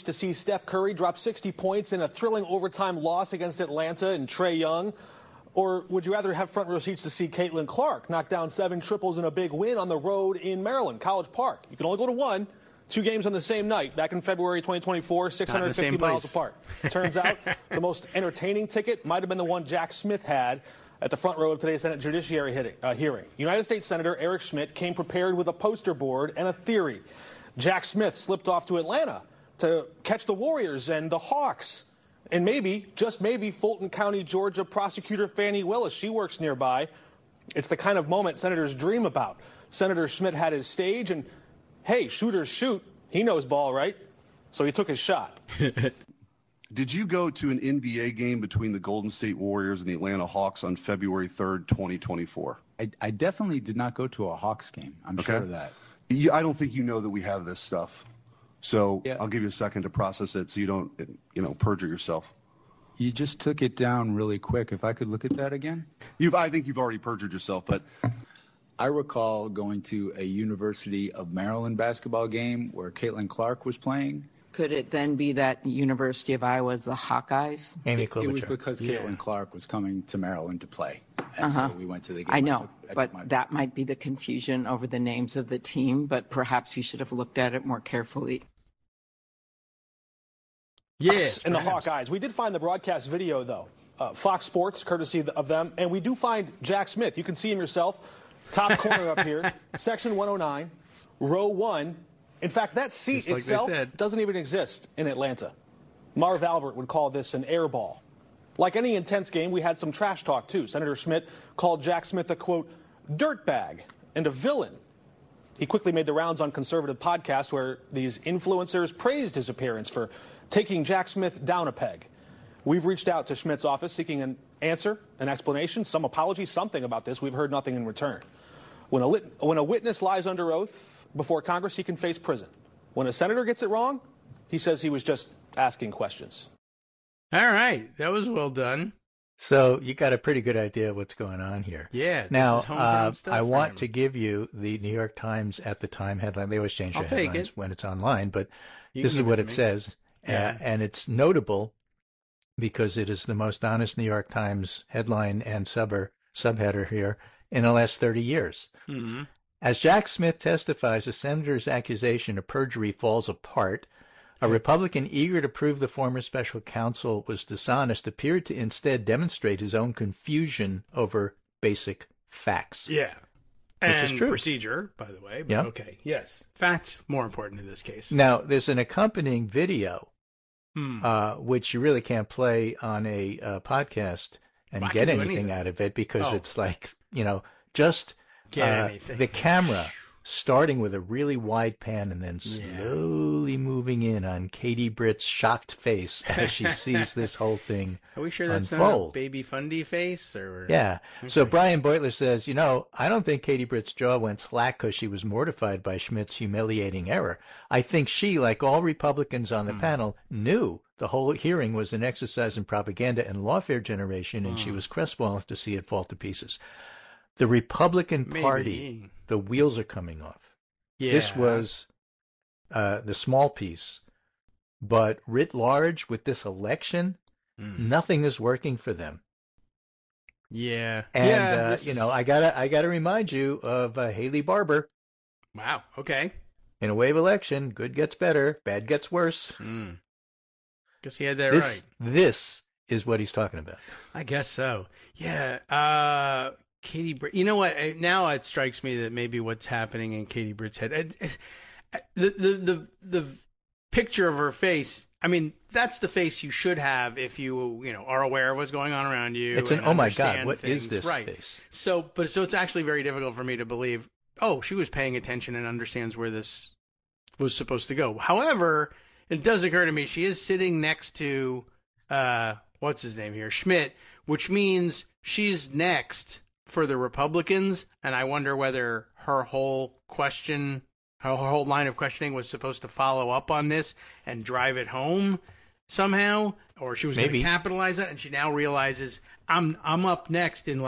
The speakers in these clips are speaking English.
to see Steph Curry drop 60 points in a thrilling overtime loss against Atlanta and Trae Young? Or would you rather have front row seats to see Caitlin Clark knock down 7 triples in a big win on the road in Maryland, College Park? You can only go to one. 2 games on the same night back in February 2024, 650 miles apart. Turns out the most entertaining ticket might have been the one Jack Smith had at the front row of today's Senate Judiciary hearing. United States Senator Eric Schmitt came prepared with a poster board and a theory. Jack Smith slipped off to Atlanta to catch the Warriors and the Hawks. And maybe, just maybe, Fulton County, Georgia prosecutor Fannie Willis, she works nearby. It's the kind of moment senators dream about. Senator Schmitt had his stage, and hey, shooters shoot. He knows ball, right? So he took his shot. Did you go to an NBA game between the Golden State Warriors and the Atlanta Hawks on February 3rd, 2024? I definitely did not go to a Hawks game. I'm sure of that. I don't think you know that we have this stuff. So yeah. I'll give you a second to process it so you don't, perjure yourself. You just took it down really quick. If I could look at that again. I think you've already perjured yourself, but I recall going to a University of Maryland basketball game where Caitlin Clark was playing. Could it then be that University of Iowa's the Hawkeyes? Amy Klobuchar. It was because Caitlin Clark was coming to Maryland to play. And so we went to the game. I know, but that might be the confusion over the names of the team, but perhaps you should have looked at it more carefully. Yes, and the Hawkeyes. We did find the broadcast video, though. Fox Sports, courtesy of them. And we do find Jack Smith. You can see him yourself. Top corner up here. Section 109, row 1. In fact, that seat itself doesn't even exist in Atlanta. Marv Albert would call this an air ball. Like any intense game, we had some trash talk, too. Senator Schmitt called Jack Smith a, quote, dirtbag and a villain. He quickly made the rounds on conservative podcasts where these influencers praised his appearance for taking Jack Smith down a peg. We've reached out to Schmitt's office seeking an answer, an explanation, some apology, something about this. We've heard nothing in return. When a witness lies under oath before Congress, he can face prison. When a senator gets it wrong, he says he was just asking questions. All right. That was well done. So you got a pretty good idea of what's going on here. Yeah. Now, I want to give you the New York Times at the time headline. They always change their headlines when it's online, but this is what it says. Yeah. And it's notable because it is the most honest New York Times headline and subheader here in the last 30 years. Mm-hmm. As Jack Smith testifies, the senator's accusation of perjury falls apart. A Republican eager to prove the former special counsel was dishonest appeared to instead demonstrate his own confusion over basic facts. Yeah. Which and is true. Procedure, by the way. But okay. Yes. Facts more important in this case. Now, there's an accompanying video, which you really can't play on a podcast and get anything out of it because it's like, just the camera starting with a really wide pan and then slowly moving in on Katie Britt's shocked face as she sees this whole thing Are we sure that's unfold. Not a baby Fundy face? Or? Yeah. Okay. So Brian Beutler says, I don't think Katie Britt's jaw went slack because she was mortified by Schmitt's humiliating error. I think she, like all Republicans on the panel, knew the whole hearing was an exercise in propaganda and lawfare generation, and she was crestfallen to see it fall to pieces. The Republican Party, the wheels are coming off. Yeah. This was the small piece, but writ large with this election, nothing is working for them. Yeah. And I gotta remind you of Haley Barbour. Wow. Okay. In a wave election, good gets better, bad gets worse. Guess he had that right. This is what he's talking about. I guess so. Yeah. Katie Britt. You know what? Now it strikes me that maybe what's happening in Katie Britt's head, the picture of her face. I mean, that's the face you should have if you are aware of what's going on around you. It's an oh my God, what is this face? So it's actually very difficult for me to believe. Oh, she was paying attention and understands where this was supposed to go. However, it does occur to me she is sitting next to what's his name here, Schmitt, which means she's next for the Republicans, and I wonder whether her whole line of questioning was supposed to follow up on this and drive it home somehow, or she was going to capitalize that, and she now realizes I'm up next in like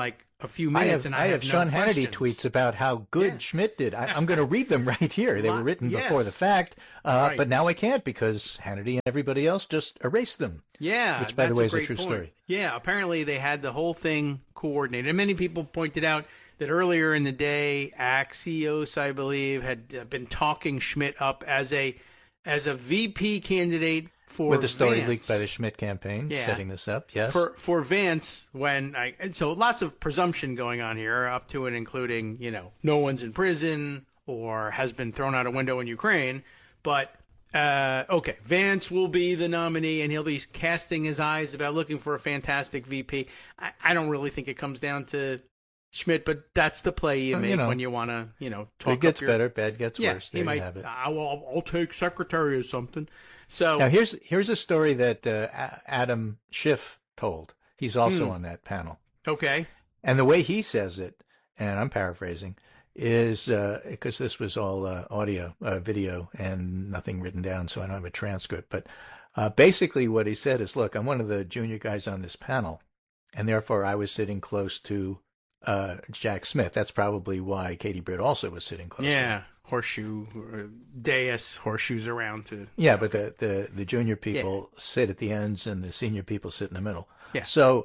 a few minutes, and I have Sean no Hannity questions. tweets about how good Schmidt did. I'm going to read them right here. They were written before the fact, Right. but now I can't because Hannity and everybody else just erased them. Yeah, which, by the that's way, is a great true point. story. Yeah, apparently they had the whole thing coordinated. And many people pointed out that earlier in the day, Axios, I believe, had been talking Schmidt up as a VP candidate for With the story Vance. leaked by the Schmidt campaign, setting this up, yes. For Vance, and so lots of presumption going on here, up to and including, no one's in prison or has been thrown out a window in Ukraine. But, okay, Vance will be the nominee, and he'll be casting his eyes about looking for a fantastic VP. I don't really think it comes down to Schmidt, but that's the play you make when you want to, talk. It gets better, bad gets worse. There he might. you have it. I'll take secretary or something. So now here's a story that Adam Schiff told. He's also on that panel. Okay. And the way he says it, and I'm paraphrasing, is because this was all audio, video, and nothing written down, so I don't have a transcript. But basically what he said is, look, I'm one of the junior guys on this panel, and therefore I was sitting close to Jack Smith. That's probably why Katie Britt also was sitting close to him. Horseshoe, dais, horseshoes around to. Yeah, but the junior people sit at the ends and the senior people sit in the middle. Yeah. So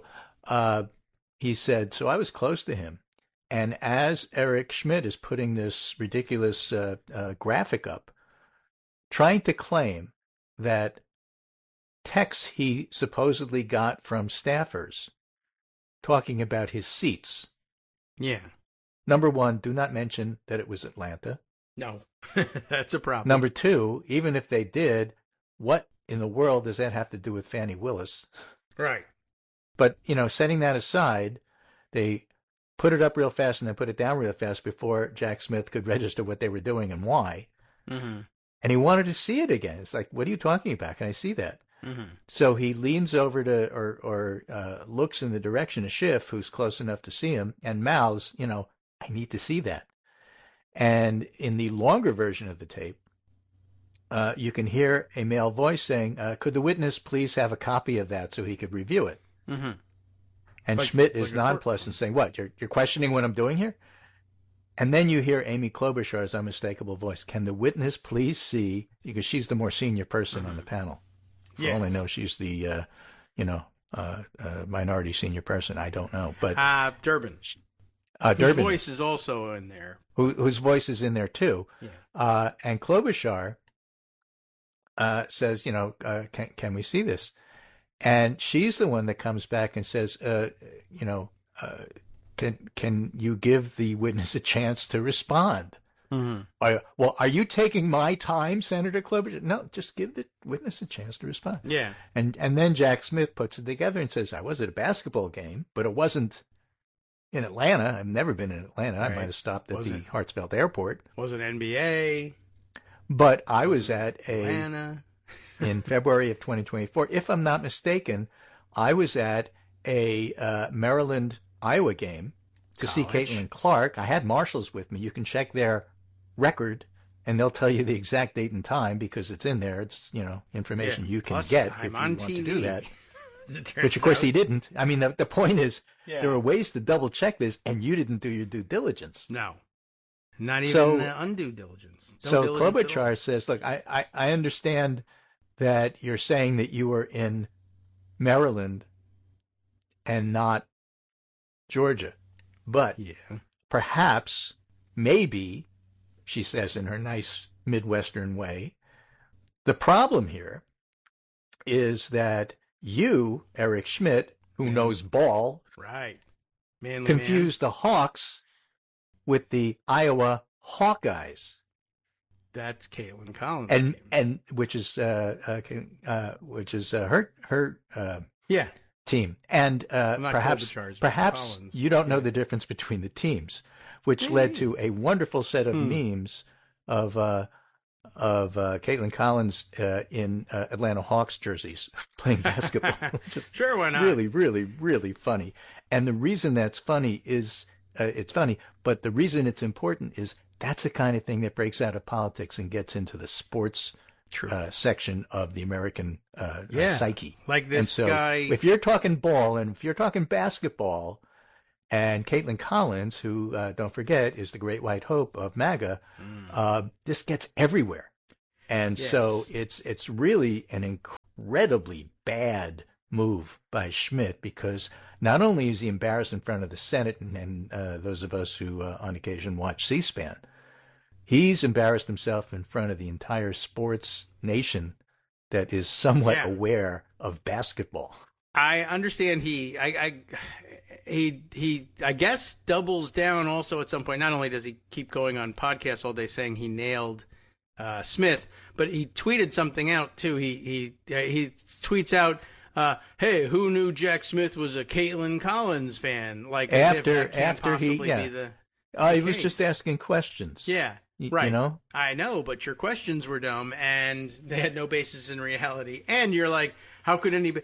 he said, so I was close to him. And as Eric Schmidt is putting this ridiculous graphic up, trying to claim that texts he supposedly got from staffers talking about his seats. Yeah. Number one, do not mention that it was Atlanta. No, that's a problem. Number two, even if they did, what in the world does that have to do with Fannie Willis? Right. But, setting that aside, they put it up real fast and then put it down real fast before Jack Smith could register what they were doing and why. Mm-hmm. And he wanted to see it again. It's like, what are you talking about? Can I see that? Mm-hmm. So he leans over to or looks in the direction of Schiff, who's close enough to see him, and mouths, I need to see that. And in the longer version of the tape, you can hear a male voice saying, could the witness please have a copy of that so he could review it? Mm-hmm. And Schmidt is nonplussed and saying, what, you're questioning what I'm doing here? And then you hear Amy Klobuchar's unmistakable voice. Can the witness please see, because she's the more senior person on the panel. For all I know, she's the, minority senior person. I don't know. But Durbin. Durbin. Whose voice is also in there. Whose voice is in there, too. Yeah. And Klobuchar says, can we see this? And she's the one that comes back and says, can you give the witness a chance to respond? Mm-hmm. Are you taking my time, Senator Klobuchar? No, just give the witness a chance to respond. Yeah. And then Jack Smith puts it together and says, I was at a basketball game, but it wasn't in Atlanta. I've never been in Atlanta. I might have stopped at the Hartsfield Airport. Wasn't NBA. But I was at Atlanta. In February of 2024. If I'm not mistaken, I was at a Maryland-Iowa game to see Caitlin Clark. I had marshals with me. You can check their record, and they'll tell you the exact date and time because it's in there. It's, information you can get if you want to do that. Which, of course, he didn't. I mean, the point is there are ways to double-check this, and you didn't do your due diligence. No. Not even undue diligence. So Klobuchar says, look, I understand that you're saying that you were in Maryland and not Georgia. But perhaps, maybe, she says in her nice Midwestern way, the problem here is that you, Eric Schmidt, who knows ball, confused the Hawks with the Iowa Hawkeyes. That's Caitlin Collins, and which is her team. And perhaps you don't know the difference between the teams, which led to a wonderful set of memes of Caitlin Collins in Atlanta Hawks jerseys playing basketball. Just sure, why not? Really, really, really funny. And the reason that's funny is it's funny, but the reason it's important is that's the kind of thing that breaks out of politics and gets into the sports section of the American psyche. Like this guy. If you're talking ball and if you're talking basketball, And Caitlin Collins, who, don't forget, is the great white hope of MAGA, this gets everywhere. And so it's really an incredibly bad move by Schmidt, because not only is he embarrassed in front of the Senate and those of us who on occasion watch C-SPAN, he's embarrassed himself in front of the entire sports nation that is somewhat aware of basketball. I understand I guess doubles down also at some point. Not only does he keep going on podcasts all day saying he nailed Smith, but he tweeted something out too. He tweets out, "Hey, who knew Jack Smith was a Caitlin Collins fan?" Like after he was just asking questions. Yeah. Right. You know? I know, but your questions were dumb and they had no basis in reality. And you're like, I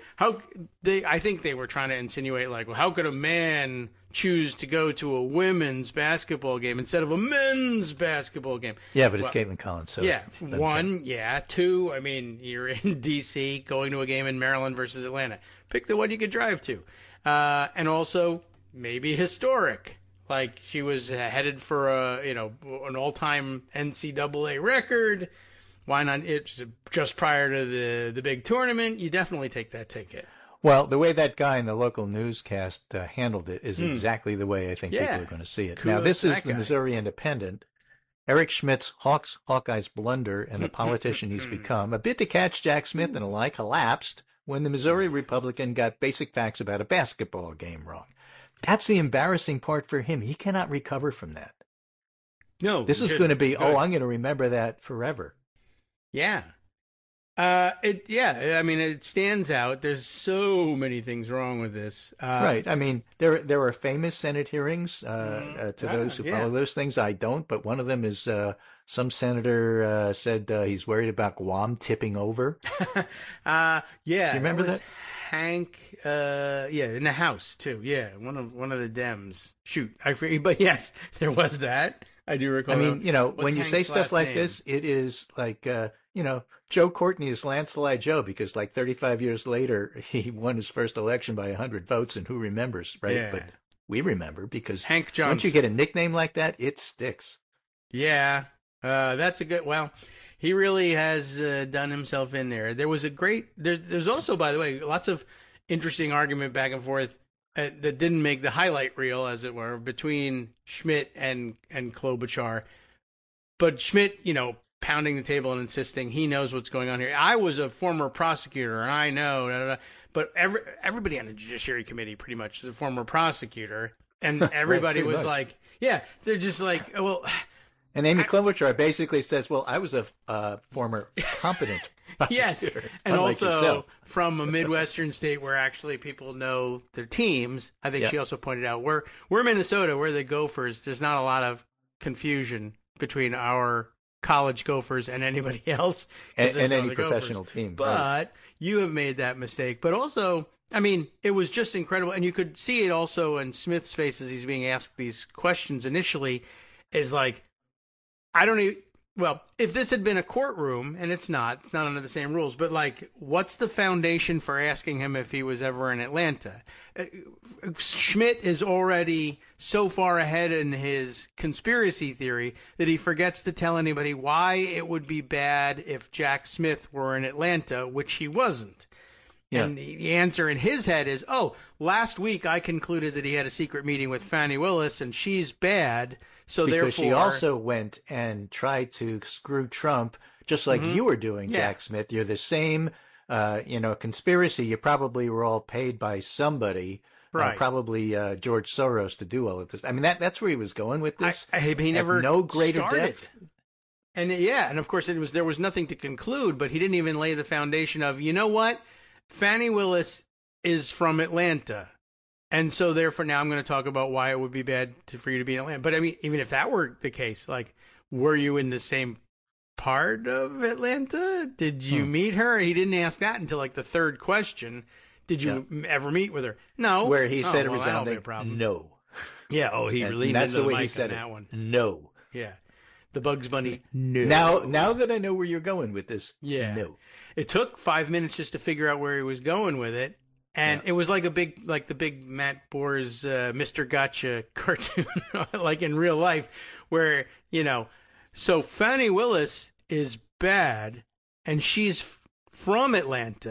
think they were trying to insinuate, like, well, how could a man choose to go to a women's basketball game instead of a men's basketball game? Yeah, but it's Caitlin Collins. So one, two, I mean, you're in D.C. going to a game in Maryland versus Atlanta. Pick the one you could drive to. And also maybe historic. Like, she was headed for an all-time NCAA record. Why not? It's just prior to the big tournament. You definitely take that ticket. Well, the way that guy in the local newscast handled it is exactly the way I think people are going to see it. Kudos now, this is the guy. Missouri Independent. Eric Schmidt's Hawkeyes blunder and the politician he's become, a bid to catch Jack Smith and a lie, collapsed when the Missouri Republican got basic facts about a basketball game wrong. That's the embarrassing part for him. He cannot recover from that. No. This is going to be, I'm going to remember that forever. Yeah. I mean, it stands out. There's so many things wrong with this. Right. I mean, there are famous Senate hearings to those who follow those things. I don't, but one of them is some senator said he's worried about Guam tipping over. You remember that? Hank, in the House too. Yeah, one of the Dems. Shoot, I forget, but yes, there was that. I do recall. I mean, when you Hank's say stuff like name? this, it is like, Joe Courtney is Landslide Joe, because like 35 years later, he won his first election by 100 votes, and who remembers, right? Yeah. But we remember, because Hank Johnson. Once you get a nickname like that, it sticks. Yeah, that's a good. Well, he really has done himself in there. There was a great. There's also, by the way, lots of interesting argument back and forth that didn't make the highlight reel, as it were, between Schmidt and Klobuchar. But Schmidt, pounding the table and insisting he knows what's going on here. I was a former prosecutor, and I know. But everybody on the Judiciary Committee pretty much is a former prosecutor, and everybody was like, they're just like, well. And Amy Klobuchar basically says, well, I was a former competent prosecutor. Yes, and also yourself. from a Midwestern state where actually people know their teams. I think she also pointed out, we're Minnesota, we're the Gophers. There's not a lot of confusion between our college Gophers and anybody else. And any professional team. But you have made that mistake. But also, I mean, it was just incredible. And you could see it also in Smith's face as he's being asked these questions initially, is like, if this had been a courtroom, and it's not under the same rules, but like, what's the foundation for asking him if he was ever in Atlanta? Schmidt is already so far ahead in his conspiracy theory that he forgets to tell anybody why it would be bad if Jack Smith were in Atlanta, which he wasn't. Yeah. And the answer in his head is, last week I concluded that he had a secret meeting with Fani Willis, and she's bad. So because therefore, she also went and tried to screw Trump, just like you were doing, Jack Smith. You're the same, conspiracy. You probably were all paid by somebody, right? Probably George Soros, to do all of this. I mean, that's where he was going with this. He never no greater started. depth. And and of course there was nothing to conclude, but he didn't even lay the foundation of, you know what, Fani Willis is from Atlanta. And so therefore now I'm going to talk about why it would be bad for you to be in Atlanta. But I mean, even if that were the case, like, were you in the same part of Atlanta? Did you meet her? He didn't ask that until like the third question. Did you ever meet with her? No. Where he said a resounding no. Yeah. He really and that's the way mic he said on it. that one. No. Yeah. The Bugs Bunny. No. Now that I know where you're going with this. Yeah. No. It took 5 minutes just to figure out where he was going with it. And it was like the big Matt Bohr's Mr. Gotcha cartoon, like in real life, where, so Fani Willis is bad, and she's from Atlanta.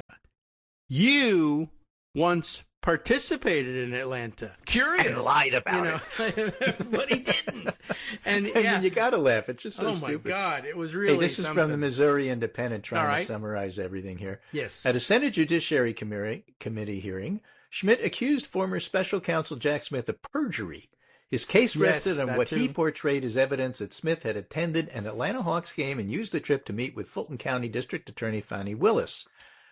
You once participated in Atlanta. Curious. And lied about it. But he didn't. And you got to laugh. It's just so stupid. Oh, my God. It was really this something. is from the Missouri Independent, trying to summarize everything here. Yes. At a Senate Judiciary Committee hearing, Schmidt accused former special counsel Jack Smith of perjury. His case rested on what he portrayed as evidence that Smith had attended an Atlanta Hawks game and used the trip to meet with Fulton County District Attorney Fani Willis.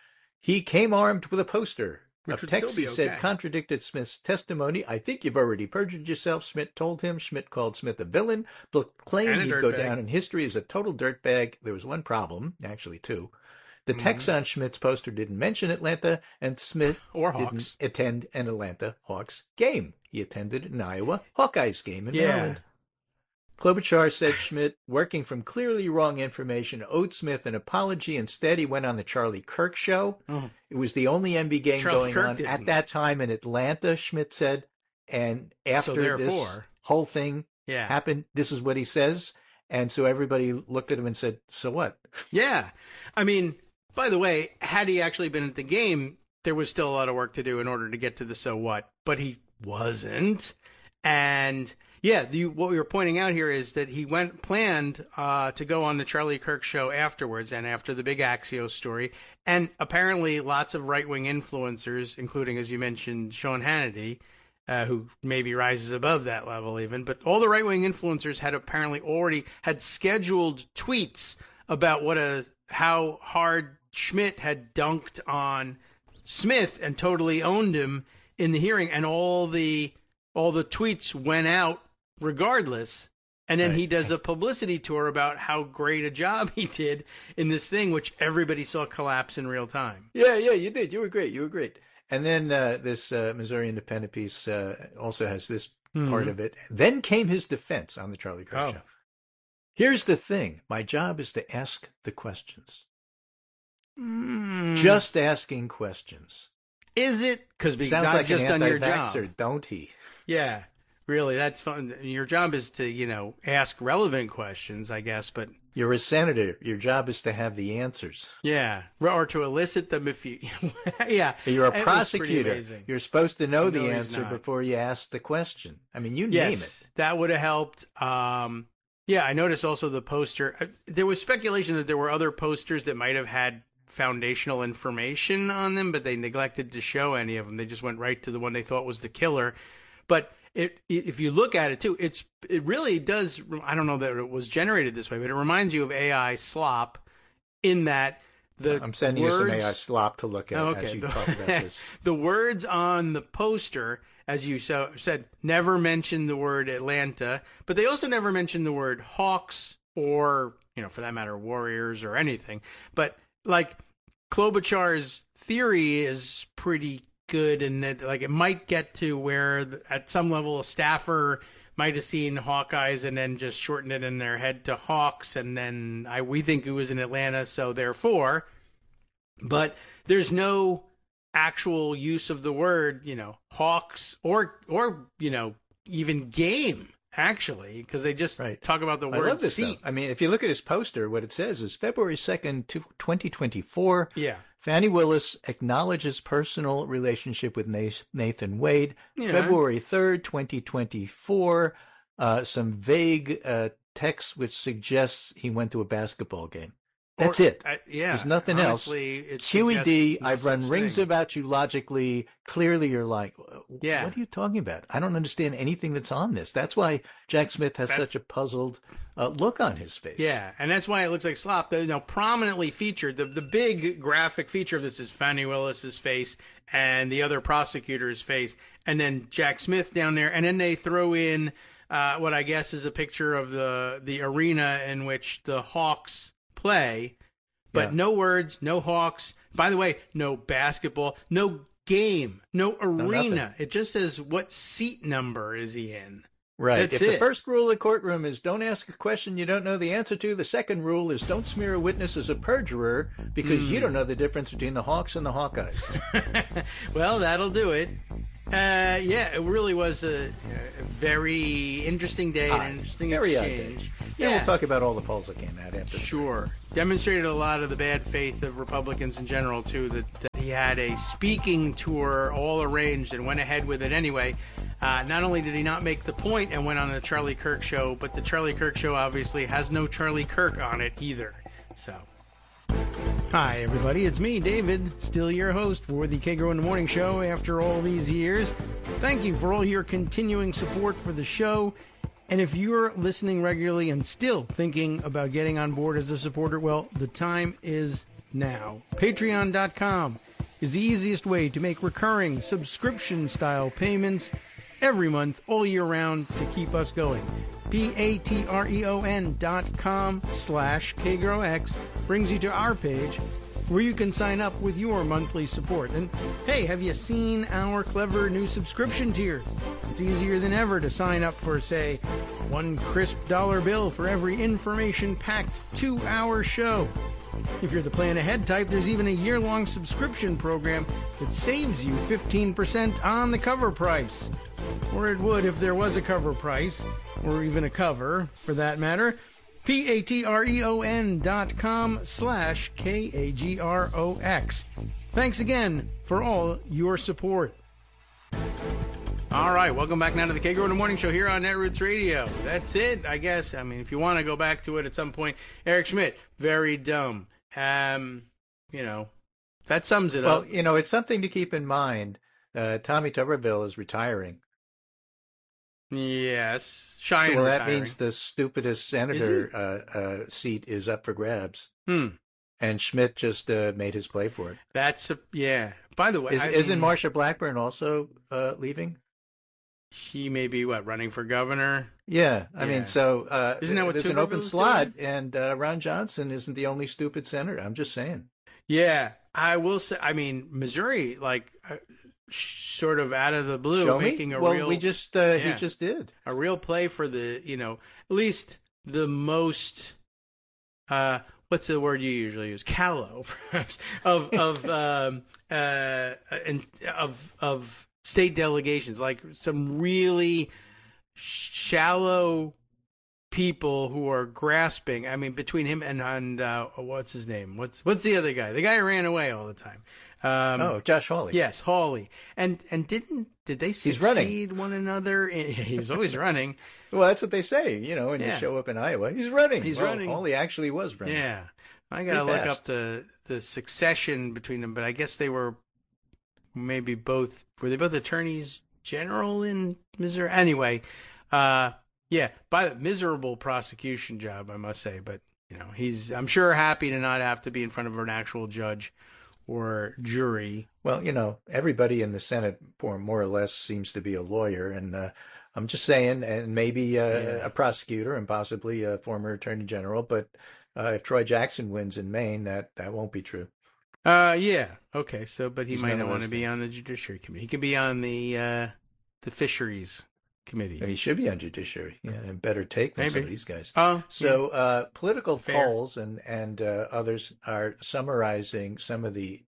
He came armed with a poster of text he said contradicted Smith's testimony. I think you've already perjured yourself, Schmidt told him. Schmidt called Smith a villain, but claimed he'd go down in history as a total dirtbag. There was one problem, actually two. The text on Schmidt's poster didn't mention Atlanta, and Smith didn't attend an Atlanta Hawks game. He attended an Iowa Hawkeyes game in Maryland. Klobuchar said Schmidt, working from clearly wrong information, owed Smith an apology. Instead, he went on the Charlie Kirk show. It was the only MB game going on at that time in Atlanta, Schmidt said. And after this whole thing happened, this is what he says. And so everybody looked at him and said, so what? Yeah. I mean, by the way, had he actually been at the game, there was still a lot of work to do in order to get to the so what. But he wasn't. And what we were pointing out here is that he planned to go on the Charlie Kirk show afterwards and after the big Axios story. And apparently lots of right-wing influencers, including, as you mentioned, Sean Hannity, who maybe rises above that level even. But all the right-wing influencers had apparently already had scheduled tweets about how hard Schmidt had dunked on Smith and totally owned him in the hearing. And all the tweets went out regardless, and then he does a publicity tour about how great a job he did in this thing, which everybody saw collapse in real time. Yeah, you did. You were great. And then this Missouri Independent piece also has this part of it. Then came his defense on the Charlie Kirk show. Here's the thing. My job is to ask the questions. Just asking questions. Is it? Because sounds like just an on your anti-vaxxer, job. Don't he? Yeah. Really, that's fun. Your job is to, ask relevant questions, I guess, but... You're a senator. Your job is to have the answers. Yeah, or to elicit them if you... yeah. You're a prosecutor. You're supposed to know the answer before you ask the question. I mean, you name it. That would have helped. I noticed also the poster. There was speculation that there were other posters that might have had foundational information on them, but they neglected to show any of them. They just went right to the one they thought was the killer. But... if you look at it too, it really does. I don't know that it was generated this way, but it reminds you of AI slop in that I'm sending you some AI slop to look at as you talk about this. The words on the poster, as you said, never mention the word Atlanta, but they also never mention the word Hawks or, for that matter, Warriors or anything. But like Klobuchar's theory is pretty good, and that it might get to where at some level a staffer might have seen Hawkeyes and then just shortened it in their head to Hawks, and then we think it was in Atlanta, so therefore. But there's no actual use of the word, Hawks or even game, actually, because they just talk about the word I love this, seat. Though. I mean, if you look at his poster, what it says is February 2nd, 2024. Yeah. Fani Willis acknowledges personal relationship with Nathan Wade. Yeah. February 3rd, 2024. Some vague text which suggests he went to a basketball game. That's it. There's nothing honestly, else. QED, I've run rings about you logically. Clearly, you're like, what are you talking about? I don't understand anything that's on this. That's why Jack Smith has such a puzzled look on his face. Yeah, and that's why it looks like slop. Prominently featured, the big graphic feature of this is Fani Willis's face and the other prosecutor's face, and then Jack Smith down there, and then they throw in what I guess is a picture of the arena in which the Hawks play, but no words, no Hawks. By the way, no basketball, no game, no arena. It just says what seat number is he in. Right. That's If it. the first rule of the courtroom is don't ask a question you don't know the answer to, the second rule is don't smear a witness as a perjurer because you don't know the difference between the Hawks and the Hawkeyes. Well, that'll do it. Yeah, it really was a very interesting day, an interesting Very odd exchange. day. Yeah, we'll talk about all the polls that came out after. Sure. Demonstrated a lot of the bad faith of Republicans in general, too, that he had a speaking tour all arranged and went ahead with it anyway. Not only did he not make the point and went on the Charlie Kirk show, but the Charlie Kirk show obviously has no Charlie Kirk on it either. So. Hi, everybody. It's me, David, still your host for the Kagro in the Morning Show after all these years. Thank you for all your continuing support for the show. And if you're listening regularly and still thinking about getting on board as a supporter, well, the time is now. Patreon.com is the easiest way to make recurring subscription-style payments every month, all year round, to keep us going. patreon.com/KagroX brings you to our page where you can sign up with your monthly support. And hey, have you seen our clever new subscription tiers? It's easier than ever to sign up for, say, one crisp dollar bill for every information-packed 2-hour show. If you're the plan ahead type, there's even a year-long subscription program that saves you 15% on the cover price. Or it would if there was a cover price, or even a cover, for that matter. patreon.com/KAGROX. Thanks again for all your support. All right, welcome back now to the Kagro in the Morning Show here on Netroots Radio. That's it, I guess. I mean, if you want to go back to it at some point, Eric Schmidt, very dumb. That sums it up. Well, it's something to keep in mind. Tommy Tuberville is retiring. Yes, So retiring. that means the stupidest senator seat is up for grabs. And Schmidt just made his play for it. Yeah. By the way, Isn't Marsha Blackburn also leaving? He may be, running for governor? Yeah. I mean, so Isn't that what there's an open Tuberville's slot, and Ron Johnson isn't the only stupid senator. I'm just saying. Yeah, I will say, Missouri, sort of out of the blue, making a real... he just did. A real play for the, at least the most, what's the word you usually use? Callow, perhaps, of state delegations, like some really shallow people who are grasping. I mean, between him and what's his name? What's the other guy? The guy who ran away all the time. Josh Hawley. Yes, Hawley. And did they succeed one another? He's always running. Well, that's what they say, when you show up in Iowa. He's running. Running. Hawley actually was running. Yeah. I got to look up the succession between them, but I guess they were maybe both. Were they both attorneys general in Missouri? Anyway, by the miserable prosecution job, I must say. But, he's, I'm sure, happy to not have to be in front of an actual judge or jury. Well, everybody in the Senate, more or less, seems to be a lawyer. And I'm just saying, and maybe a prosecutor and possibly a former attorney general. But if Troy Jackson wins in Maine, that won't be true. Yeah. Okay. So, but He's might none not of want to those be on the Judiciary Committee. He could be on the Fisheries Committee. He should be on Judiciary. Yeah, and better take than some of these guys. So, political polls and others are summarizing some of the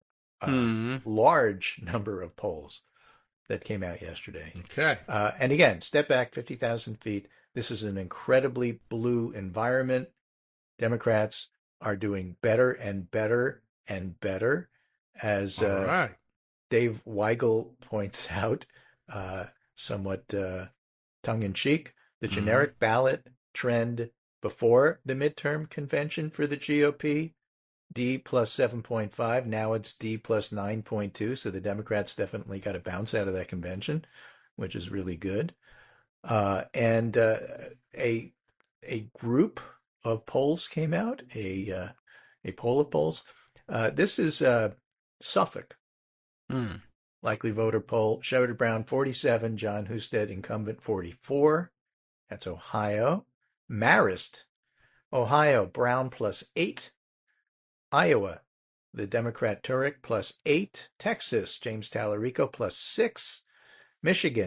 large number of polls that came out yesterday. Okay. And again, step back 50,000 feet. This is an incredibly blue environment. Democrats are doing better and better and better, as Dave Weigel points out, somewhat tongue-in-cheek. The generic ballot trend before the midterm convention for the GOP, D plus 7.5. Now it's D plus 9.2. So the Democrats definitely got a bounce out of that convention, which is really good. And a group of polls came out, a poll of polls. This is Suffolk. Likely voter poll. Sherrod Brown 47, John Husted incumbent 44. That's Ohio. Marist, Ohio, Brown plus 8. Iowa, the Democrat Turek plus 8. Texas, James Tallarico plus 6. Michigan,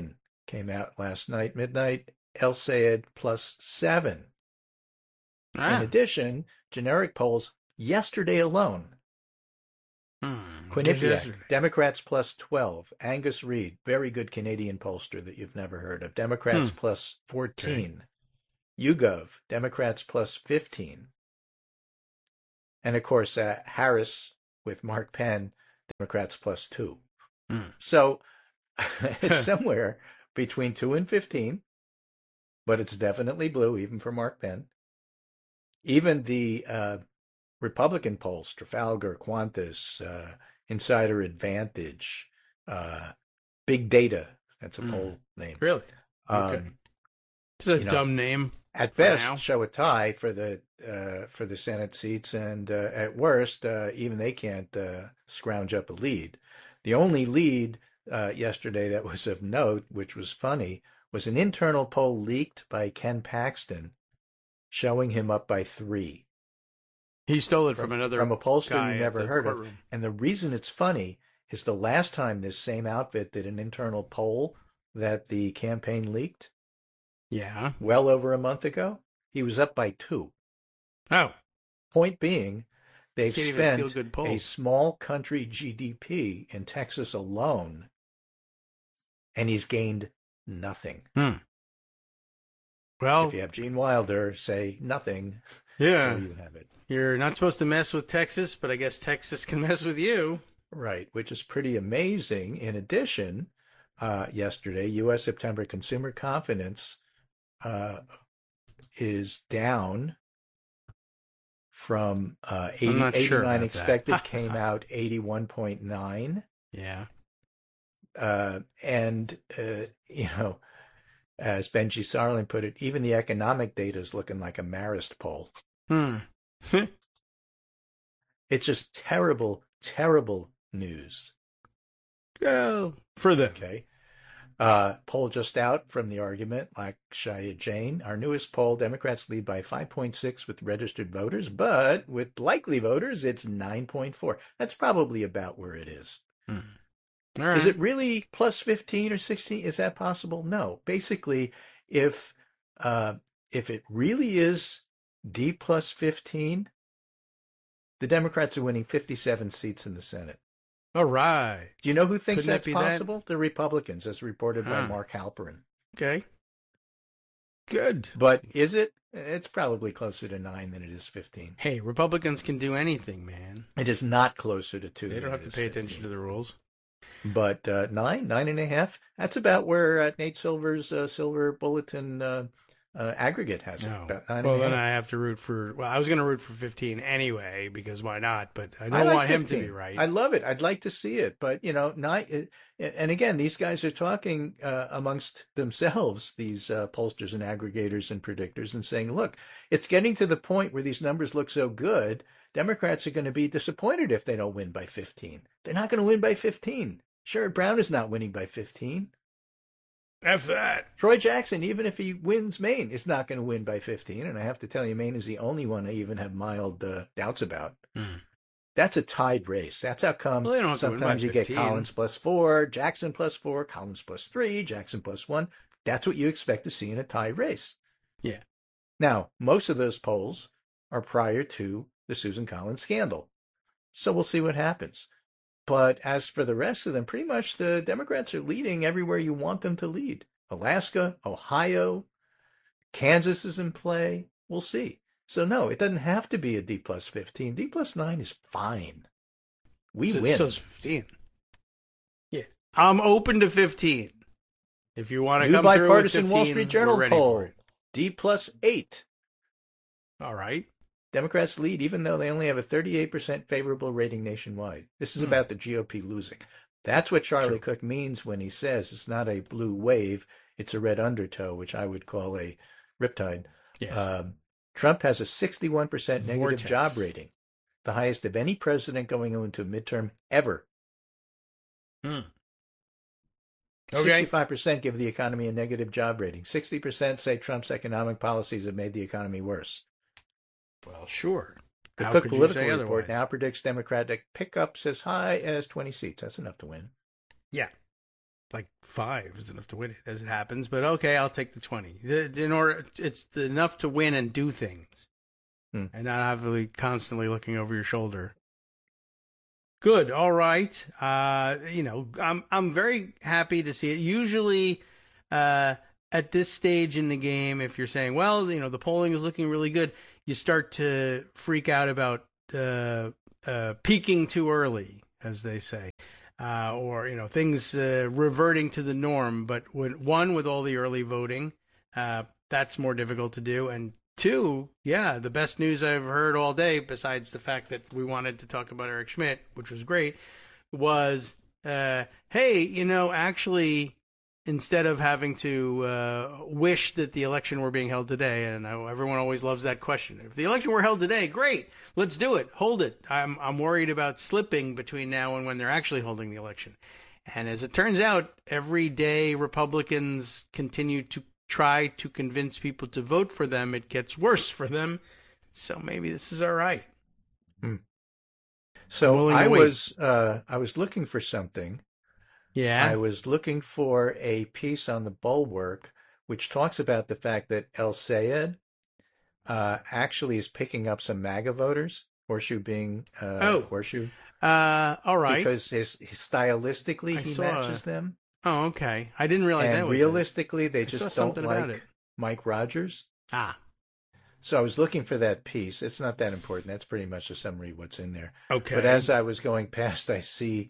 came out last night, midnight. El Sayed +7. In addition, generic polls yesterday alone. Quinnipiac, Democrats +12. Angus Reid, very good Canadian pollster that you've never heard of. Democrats +14. Okay. YouGov, Democrats +15. And of course, Harris with Mark Penn, Democrats +2. So it's somewhere between 2 and 15, but it's definitely blue, even for Mark Penn. Even the Republican polls, Trafalgar, Qantas, Insider Advantage, Big Data, that's a poll name. Really? Okay. It's a dumb name. At best, show a tie for the Senate seats, and at worst, even they can't scrounge up a lead. The only lead yesterday that was of note, which was funny, was an internal poll leaked by Ken Paxton, showing him up by 3. He stole it from a pollster you never heard of. And the reason it's funny is the last time this same outfit did an internal poll that the campaign leaked, well over a month ago, he was up by 2. Oh. Point being, they've spent a small country GDP in Texas alone, and he's gained nothing. Well, if you have Gene Wilder say nothing, there you have it. You're not supposed to mess with Texas, but I guess Texas can mess with you. Right, which is pretty amazing. In addition, yesterday, U.S. September consumer confidence is down from 89 expected, came out 81.9. Yeah. And, as Benji Sarlin put it, even the economic data is looking like a Marist poll. It's just terrible, terrible news. Go for them. Okay. Poll just out from the argument, like Shia Jain. Our newest poll, Democrats lead by 5.6 with registered voters, but with likely voters, it's 9.4. That's probably about where it is. All right. Is it really plus 15 or 16? Is that possible? No. Basically, if it really is D plus 15, the Democrats are winning 57 seats in the Senate. All right. Do you know who thinks that's possible? The Republicans, as reported by Mark Halperin. Okay. Good. But is it? It's probably closer to 9 than it is 15. Hey, Republicans can do anything, man. It is not closer to 2. They don't have to pay attention to the rules. But 9.5, that's about where Nate Silver's Silver Bulletin aggregate has it. About 9.5. Well, then I have to root for, I was going to root for 15 anyway, because why not? But I don't want 15. Him to be right. I love it. I'd like to see it. But, 9, and again, these guys are talking amongst themselves, these pollsters and aggregators and predictors, and saying, look, it's getting to the point where these numbers look so good, Democrats are going to be disappointed if they don't win by 15. They're not going to win by 15. Sherrod Brown is not winning by 15. F that. Troy Jackson, even if he wins Maine, is not going to win by 15. And I have to tell you, Maine is the only one I even have mild doubts about. That's a tied race. That's how come sometimes you get Collins +4, Jackson +4, Collins +3, Jackson +1. That's what you expect to see in a tie race. Yeah. Now, most of those polls are prior to the Susan Collins scandal. So we'll see what happens. But as for the rest of them, pretty much the Democrats are leading everywhere you want them to lead. Alaska, Ohio, Kansas is in play. We'll see. So no, it doesn't have to be a D plus 15. D plus 9 is fine. We win. So it's 15. Yeah. I'm open to 15. If you want to come through with 15, Wall Street Journal poll, D plus 8. All right. Democrats lead, even though they only have a 38% favorable rating nationwide. This is about the GOP losing. That's what Charlie Cook means when he says it's not a blue wave, it's a red undertow, which I would call a riptide. Yes. Trump has a 61% negative job rating, the highest of any president going into a midterm ever. 65% give the economy a negative job rating. 60% say Trump's economic policies have made the economy worse. Well, sure. The Cook Political Report now predicts Democratic pickups as high as 20 seats. That's enough to win. Yeah. like 5 is enough to win it as it happens. But okay, I'll take the 20. It's enough to win and do things, and not have to be constantly looking over your shoulder. Good. All right. I'm very happy to see it. Usually, at this stage in the game, if you're saying, well, the polling is looking really good, you start to freak out about peaking too early, as they say, or things reverting to the norm. But with all the early voting, that's more difficult to do, and 2, the best news I've heard all day, besides the fact that we wanted to talk about Eric Schmidt, which was great, was, hey, actually, instead of having to wish that the election were being held today, and everyone always loves that question. If the election were held today, great, let's do it, hold it. I'm worried about slipping between now and when they're actually holding the election. And as it turns out, every day Republicans continue to try to convince people to vote for them, it gets worse for them. So maybe this is all right. So I was looking for something. Yeah. I was looking for a piece on the Bulwark which talks about the fact that El Sayed actually is picking up some MAGA voters, Horseshoe being Horseshoe. All right. Because stylistically he matches them. Oh, okay. I didn't realize that. And realistically, they just don't like Mike Rogers. So I was looking for that piece. It's not that important. That's pretty much a summary of what's in there. Okay. But as I was going past, I see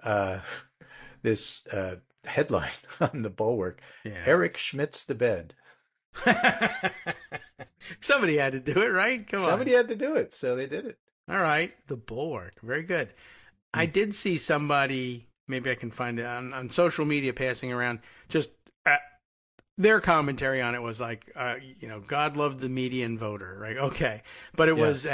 this headline on the Bulwark. Yeah. Eric Schmidt's the bed. Somebody had to do it, right? Somebody had to do it, so they did it. All right. The Bulwark. Very good. I did see somebody, maybe I can find it on social media passing around, just their commentary on it was like, God loved the median voter, right? Okay. But it was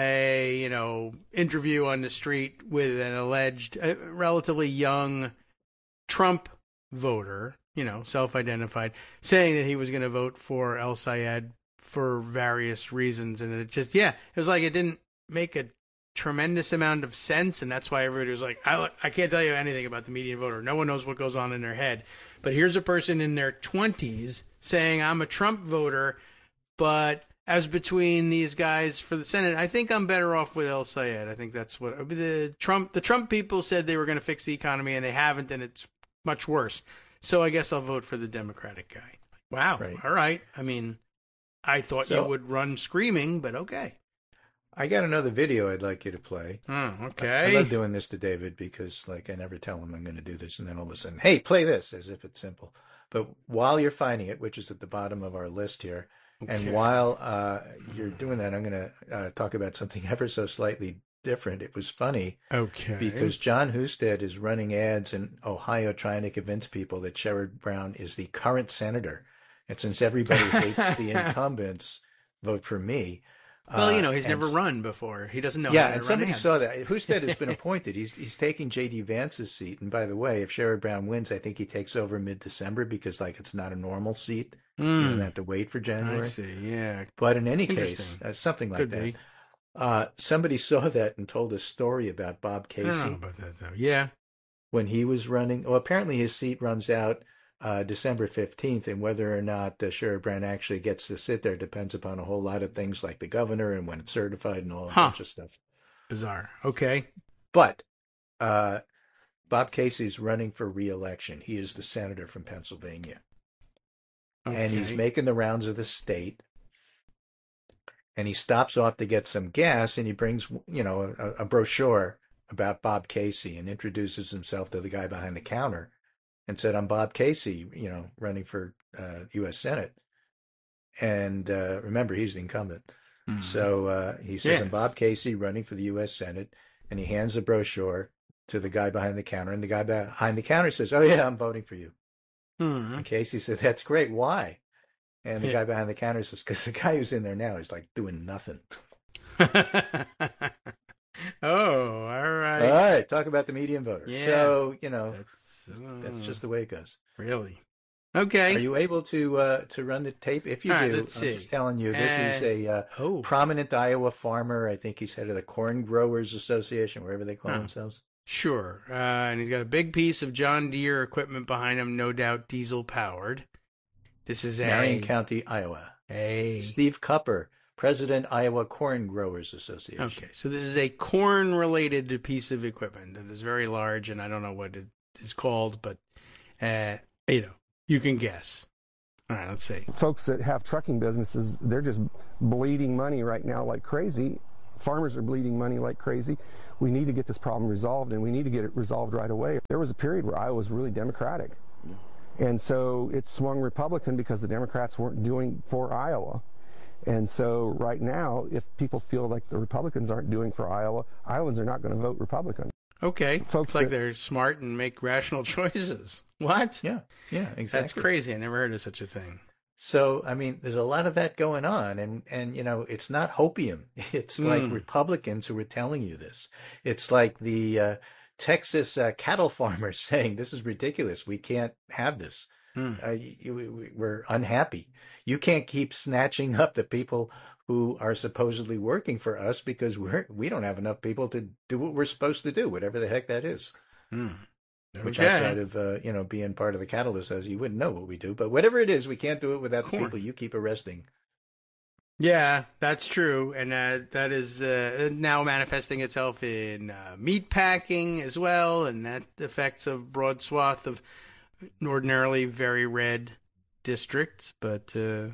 a, interview on the street with an alleged relatively young Trump voter, self-identified, saying that he was going to vote for El Sayed for various reasons. And it was like it didn't make a tremendous amount of sense, and that's why everybody was like, I can't tell you anything about the median voter. No one knows what goes on in their head. But here's a person in their 20s saying, I'm a Trump voter, but as between these guys for the Senate, I think I'm better off with El Sayed. I think that's what the Trump people said they were going to fix the economy, and they haven't, and it's much worse. So I guess I'll vote for the Democratic guy. Wow. Right. All right. I mean, I thought you would run screaming, but okay. I got another video I'd like you to play. Okay. I love doing this to David because, I never tell him I'm going to do this, and then all of a sudden, hey, play this, as if it's simple. But while you're finding it, which is at the bottom of our list here, and while you're doing that, I'm going to talk about something ever so slightly different. It was funny. Okay. Because John Husted is running ads in Ohio trying to convince people that Sherrod Brown is the current senator. And since everybody hates the incumbents, vote for me. Well, he's never run before. He doesn't know how to run and somebody ads. saw that. Husted has been appointed. He's taking J.D. Vance's seat. And by the way, if Sherrod Brown wins, I think he takes over mid-December because, it's not a normal seat. You don't have to wait for January. I see, yeah. But in any case, something like that. Somebody saw that and told a story about Bob Casey. I don't know about that, though. Yeah. When he was running. Well, apparently his seat runs out December 15th, and whether or not Sherrod Brown actually gets to sit there depends upon a whole lot of things like the governor and when it's certified and all a bunch of stuff. Bizarre. Okay. But Bob Casey's running for re-election. He is the senator from Pennsylvania. Okay. And he's making the rounds of the state. And he stops off to get some gas, and he brings, a brochure about Bob Casey and introduces himself to the guy behind the counter. And said, I'm Bob Casey, running for U.S. Senate. And remember, he's the incumbent. Mm-hmm. So he says, I'm Bob Casey running for the U.S. Senate. And he hands the brochure to the guy behind the counter. And the guy behind the counter says, oh, yeah, I'm voting for you. Mm-hmm. And Casey said, that's great. Why? And the guy behind the counter says, because the guy who's in there now is doing nothing. Oh, all right. All right. Talk about the median voter. Yeah. So, that's just the way it goes. Really? Okay. Are you able to run the tape? If you do, let's see. I'm just telling you, this is a prominent Iowa farmer. I think he's head of the Corn Growers Association, wherever they call themselves. Sure. And he's got a big piece of John Deere equipment behind him, no doubt diesel powered. This is Marion County, Iowa. Steve Cupper, President, Iowa Corn Growers Association. Okay, so this is a corn-related piece of equipment that is very large, and I don't know what it is called, but you can guess. All right, let's see. Folks that have trucking businesses, they're just bleeding money right now like crazy. Farmers are bleeding money like crazy. We need to get this problem resolved, and we need to get it resolved right away. There was a period where Iowa was really Democratic, and so it swung Republican because the Democrats weren't doing for Iowa. And so right now, if people feel like the Republicans aren't doing for Iowa, Iowans are not going to vote Republican. Okay, folks, like they're smart and make rational choices. What? Yeah, exactly. That's crazy. I never heard of such a thing. So, I mean, there's a lot of that going on, and it's not hopium. It's like Republicans who are telling you this. It's like the Texas cattle farmers saying, this is ridiculous. We can't have this. We're unhappy. You can't keep snatching up the people who are supposedly working for us because we don't have enough people to do what we're supposed to do, whatever the heck that is. Which outside of being part of the cattle association, you wouldn't know what we do. But whatever it is, we can't do it without the people you keep arresting. Yeah, that's true, and that is now manifesting itself in meat packing as well, and that affects a broad swath of ordinarily very red districts. But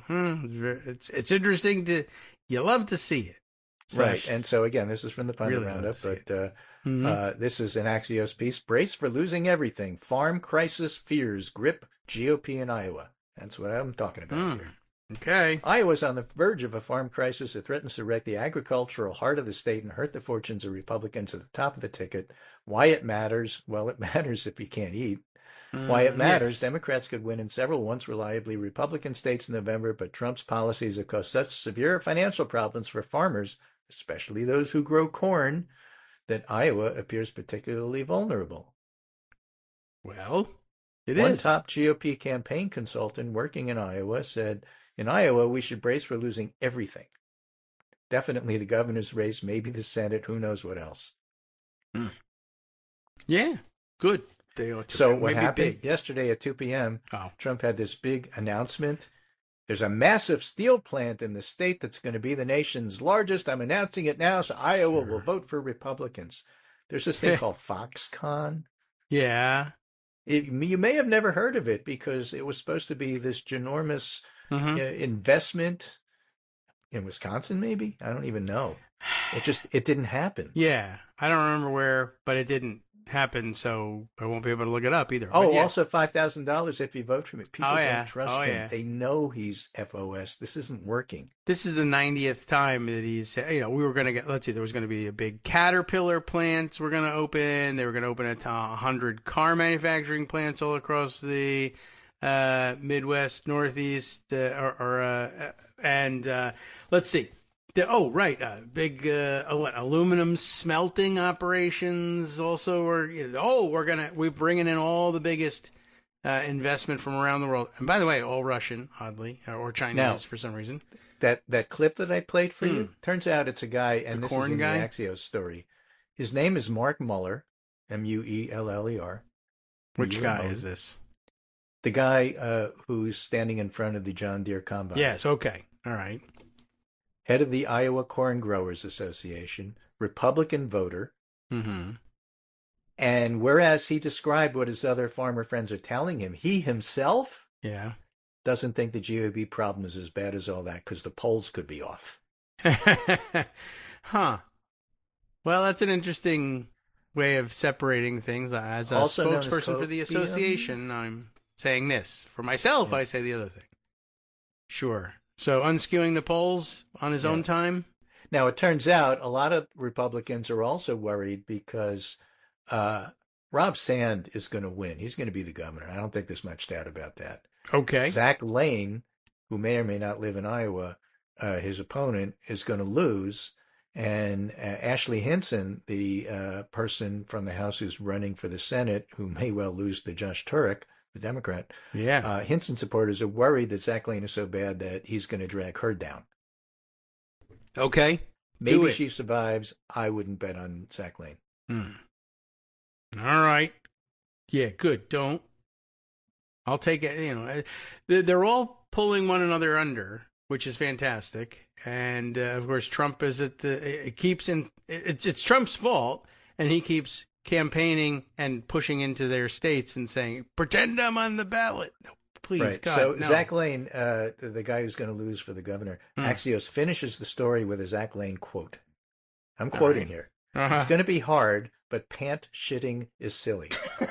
it's interesting you love to see it. Right, and so again, this is from the Pundit Roundup, but this is an Axios piece. Brace for losing everything. Farm crisis fears grip GOP in Iowa. That's what I'm talking about here. Okay. Iowa's on the verge of a farm crisis that threatens to wreck the agricultural heart of the state and hurt the fortunes of Republicans at the top of the ticket. Why it matters? Well, it matters if you can't eat. Why it matters, yes. Democrats could win in several once reliably Republican states in November, but Trump's policies have caused such severe financial problems for farmers, especially those who grow corn, that Iowa appears particularly vulnerable. Well, One top GOP campaign consultant working in Iowa said, in Iowa, we should brace for losing everything. Definitely the governor's race, maybe the Senate, who knows what else. Yeah, good. So what happened yesterday at 2 p.m., Trump had this big announcement. There's a massive steel plant in the state that's going to be the nation's largest. I'm announcing it now, so Iowa will vote for Republicans. There's this thing called Foxconn. Yeah. You may have never heard of it because it was supposed to be this ginormous investment in Wisconsin, maybe? I don't even know. It didn't happen. Yeah. I don't remember where, but it didn't happen, so I won't be able to look it up either. Also $5,000 if you vote for him. People don't trust him. Yeah. They know he's FOS. This isn't working. This is the 90th time that he's, we were going to get, let's see, there was going to be a big Caterpillar plant we're going to open. They were going to open 100 car manufacturing plants all across the Midwest, Northeast, and let's see. Big aluminum smelting operations also. We're bringing in all the biggest investment from around the world. And by the way, all Russian, oddly, or Chinese for some reason. That clip that I played for you, turns out it's a guy, and this is in the Axios story. His name is Mark Mueller, Mueller. Which guy is this? The guy who's standing in front of the John Deere combine. Yes, okay. All right. Head of the Iowa Corn Growers Association, Republican voter. And whereas he described what his other farmer friends are telling him, he himself doesn't think the GOP problem is as bad as all that because the polls could be off. Well, that's an interesting way of separating things. As a spokesperson for the association, I'm saying this. For myself, I say the other thing. Sure. So unskewing the polls on his own time? Now, it turns out a lot of Republicans are also worried because Rob Sand is going to win. He's going to be the governor. I don't think there's much doubt about that. Okay. Zach Lane, who may or may not live in Iowa, his opponent, is going to lose. And Ashley Hinson, the person from the House who's running for the Senate, who may well lose to Josh Turek, the Democrat. Yeah. Hinson supporters are worried that Zach Lane is so bad that he's going to drag her down. Okay. Maybe she survives. I wouldn't bet on Zach Lane. All right. Yeah, good. Don't. I'll take it. They're all pulling one another under, which is fantastic. And of course, Trump is it's Trump's fault, and he keeps campaigning and pushing into their states and saying, "Pretend I'm on the ballot." No, please, right. God, so no. Zach Lane, the guy who's going to lose for the governor, Axios finishes the story with a Zach Lane quote. I'm quoting here. Uh-huh. It's going to be hard, but pant shitting is silly.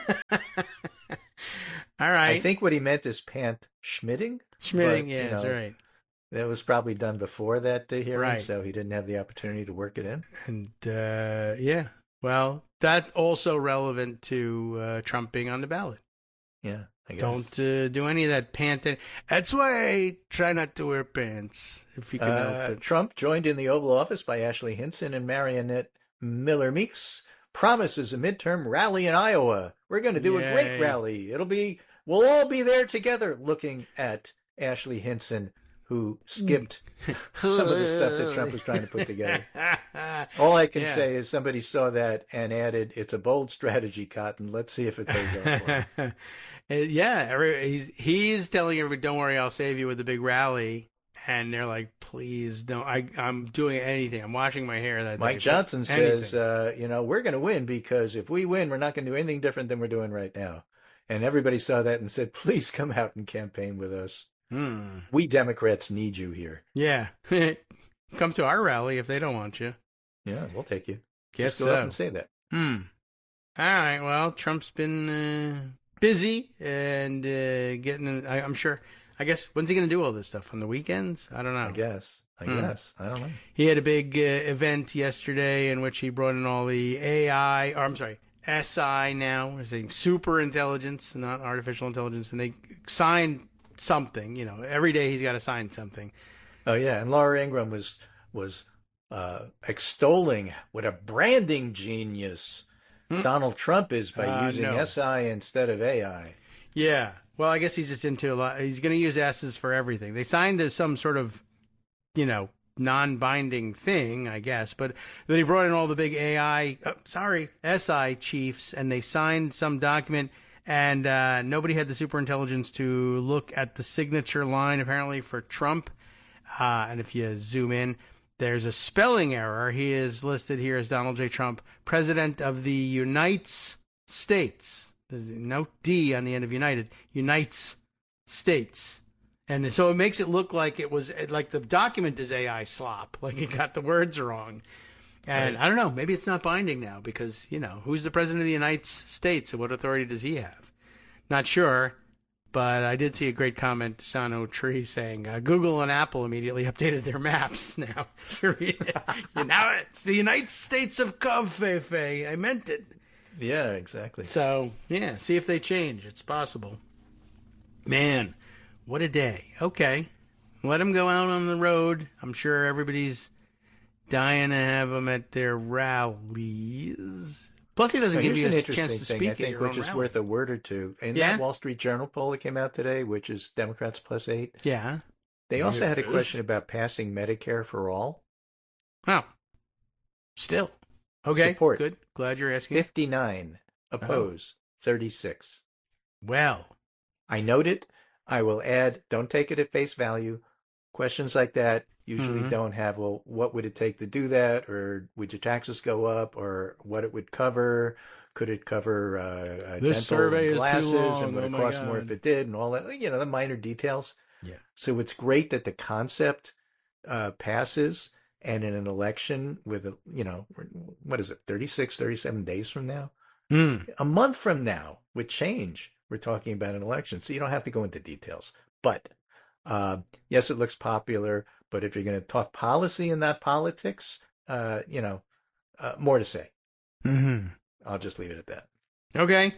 All right. I think what he meant is pant schmitting. Schmitting, yeah, that's right. That was probably done before that hearing, Right. so he didn't have the opportunity to work it in. And yeah, well, that's also relevant to Trump being on the ballot. Yeah, I guess. Don't do any of that pant. That's why I try not to wear pants if you can help it. Trump, joined in the Oval Office by Ashley Hinson and Marionette Miller Meeks, promises a midterm rally in Iowa. We're going to do a great rally. We'll all be there together, looking at Ashley Hinson, who skipped some of the stuff that Trump was trying to put together. All I can say is somebody saw that and added, "It's a bold strategy, Cotton. Let's see if it goes off for him." Yeah, he's telling everybody, "Don't worry, I'll save you with a big rally." And they're like, "Please don't. I'm doing anything. I'm washing my hair that day." Mike Johnson says, we're going to win because if we win, we're not going to do anything different than we're doing right now. And everybody saw that and said, "Please come out and campaign with us. We Democrats need you here." Yeah. Come to our rally if they don't want you. Yeah, we'll take you. Guess Just go up and say that. All right. Well, Trump's been busy and getting. I'm sure. I guess, when's he going to do all this stuff? On the weekends? I don't know. I guess. I don't know. He had a big event yesterday in which he brought in all the SI now. We're saying super intelligence, not artificial intelligence. And they signed something. Every day he's got to sign something. Oh, yeah. And Laura Ingraham was extolling what a branding genius Donald Trump is by using SI instead of AI. Yeah. Well, I guess he's just into a lot. He's going to use S's for everything. They signed some sort of, non-binding thing, I guess. But then he brought in all the big SI chiefs, and they signed some document, and nobody had the superintelligence to look at the signature line, apparently, for Trump. And if you zoom in, there's a spelling error. He is listed here as Donald J. Trump, President of the United States. There's no D on the end of United. Unites States. And so it makes it look like it was like the document is AI slop, like it got the words wrong. And I don't know, maybe it's not binding now because, who's the president of the United States and what authority does he have? Not sure, but I did see a great comment, Sano Tree, saying Google and Apple immediately updated their maps now. Now it's the United States of Coffee. I meant it. Yeah, exactly. So, yeah, see if they change. It's possible. Man, what a day. Okay. Let him go out on the road. I'm sure everybody's dying to have him at their rallies. Plus, he doesn't give you a chance to speak I think, which is worth a word or two. In that Wall Street Journal poll that came out today, which is Democrats +8. Yeah. They also had a question about passing Medicare for all. Wow. Still. Okay, support. Good. Glad you're asking. 59. Oppose. 36. Well. I note it. I will add, don't take it at face value. Questions like that usually don't have, well, what would it take to do that? Or would your taxes go up? Or what it would cover? Could it cover this dental survey and glasses? is too long. And would it cost more if it did? And all that, the minor details. Yeah. So it's great that the concept passes. And in an election with, what is it, 36, 37 days from now? A month from now, with change, we're talking about an election. So you don't have to go into details. But, yes, it looks popular. But if you're going to talk policy and not politics, more to say. I'll just leave it at that. Okay.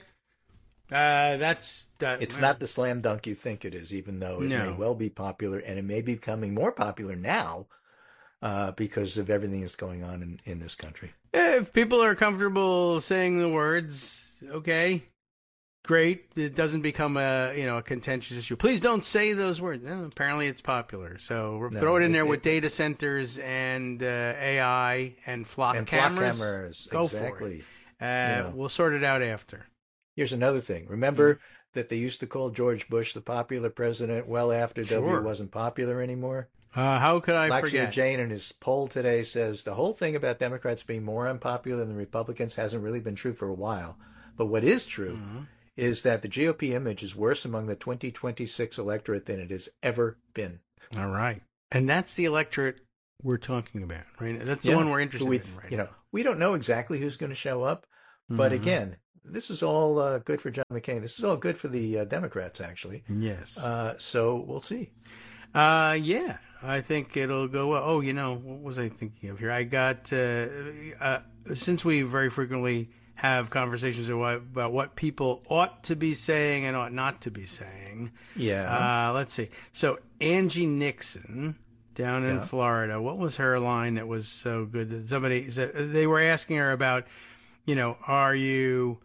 That's that. It's not the slam dunk you think it is, even though it may well be popular. And it may be becoming more popular now. Because of everything that's going on in this country. If people are comfortable saying the words, okay, great. It doesn't become a contentious issue. Please don't say those words. Apparently it's popular. So throw it in there with data centers and AI and flock cameras. Go exactly. For it. We'll sort it out after. Here's another thing. Remember that they used to call George Bush the popular president well after W wasn't popular anymore? How could I forget? Jane in his poll today says the whole thing about Democrats being more unpopular than the Republicans hasn't really been true for a while. But what is true is that the GOP image is worse among the 2026 electorate than it has ever been. All right. And that's the electorate we're talking about, right? That's the one we're interested in right now. We don't know exactly who's going to show up. But again, this is all good for John McCain. This is all good for the Democrats, actually. Yes. So we'll see. Yeah, I think it'll go well. Oh, what was I thinking of here? I got, since we very frequently have conversations about what people ought to be saying and ought not to be saying. Yeah. Let's see. So Angie Nixon down in Florida, what was her line that was so good that somebody said they were asking her about, are you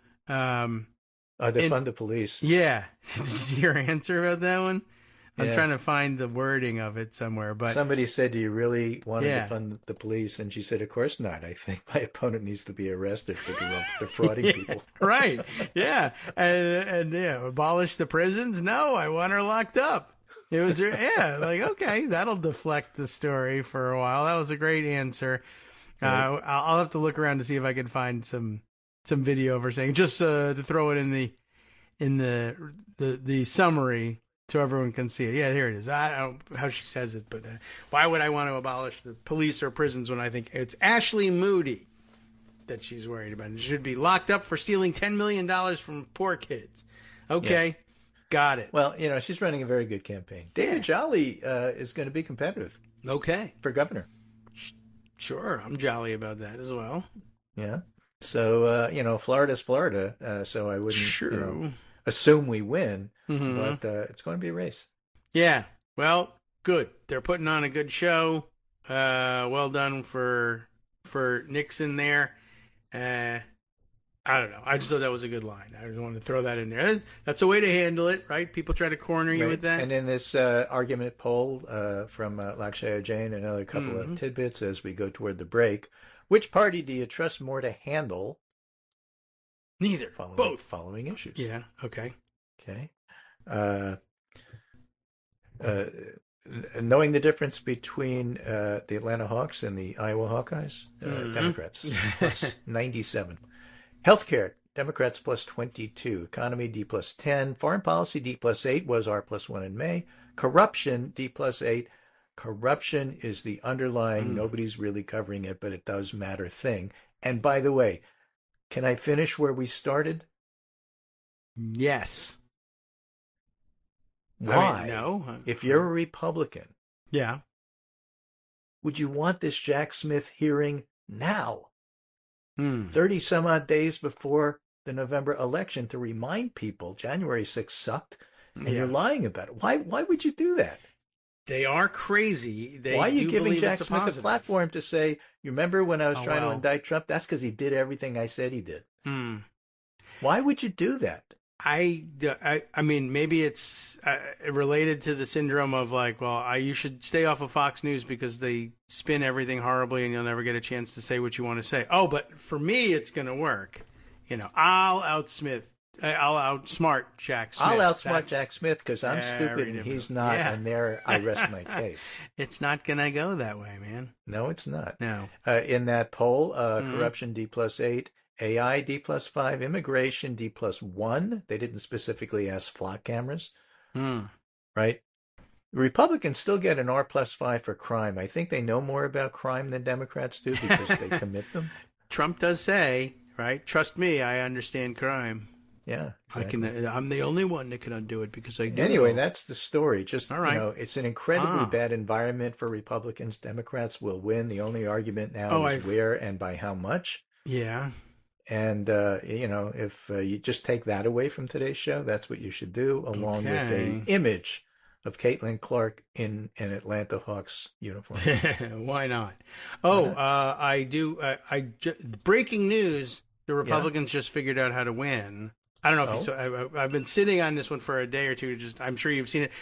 defund the police? Yeah. Did you see her answer about that one? I'm trying to find the wording of it somewhere, but somebody said, "Do you really want to defund the police?" And she said, "Of course not. I think my opponent needs to be arrested for defrauding people." Right? Yeah, and abolish the prisons? No, I want her locked up. It was like okay, that'll deflect the story for a while. That was a great answer. I'll have to look around to see if I can find some video of her saying, just to throw it in the summary. So everyone can see it. Yeah, here it is. I don't know how she says it, but why would I want to abolish the police or prisons when I think it's Ashley Moody that she's worried about? She should be locked up for stealing $10 million from poor kids. Okay, got it. Well, she's running a very good campaign. David Jolly is going to be competitive. Okay. For governor. Sure, I'm jolly about that as well. Yeah. So, Florida's Florida, so I wouldn't assume we win, but it's going to be a race. Yeah, well, good. They're putting on a good show. Well done for Nixon there. I don't know. I just thought that was a good line. I just wanted to throw that in there. That's a way to handle it, right? People try to corner you with that. And in this argument poll from Lakshaya Jain, another couple of tidbits as we go toward the break. Which party do you trust more to handle? Neither. Both. Following issues. Yeah. Okay. Okay. Knowing the difference between the Atlanta Hawks and the Iowa Hawkeyes, Democrats plus 97. Healthcare, Democrats plus 22. Economy, D plus 10. Foreign policy, D plus 8 was R plus 1 in May. Corruption, D plus 8. Corruption is the underlying, nobody's really covering it, but it does matter thing. And by the way, can I finish where we started? Yes. Why? No. If you're a Republican, would you want this Jack Smith hearing now? 30 some odd days before the November election to remind people January 6th sucked and you're lying about it. Why would you do that? They are crazy. Why are you giving Jack Smith a platform to say, you remember when I was trying to indict Trump? That's because he did everything I said he did. Why would you do that? I mean, maybe it's related to the syndrome of you should stay off of Fox News because they spin everything horribly and you'll never get a chance to say what you want to say. Oh, but for me, it's going to work. I'll outsmart Jack Smith. I'll outsmart Jack Smith because I'm stupid and he's not, and there I rest my case. It's not going to go that way, man. No, it's not. No. In that poll, corruption D plus 8, AI D plus 5, immigration D plus 1. They didn't specifically ask flock cameras, right? Republicans still get an R plus 5 for crime. I think they know more about crime than Democrats do because they commit them. Trump does say, right? Trust me, I understand crime. Yeah, exactly. I'm the only one that can undo it because I do. Anyway, that's the story. Just, it's an incredibly bad environment for Republicans. Democrats will win. The only argument now is where and by how much. Yeah. And, if you just take that away from today's show, that's what you should do, along with an image of Caitlin Clark in an Atlanta Hawks uniform. Why not? I do. Breaking news, the Republicans just figured out how to win. I don't know if you saw. I've been sitting on this one for a day or two. I'm sure you've seen it.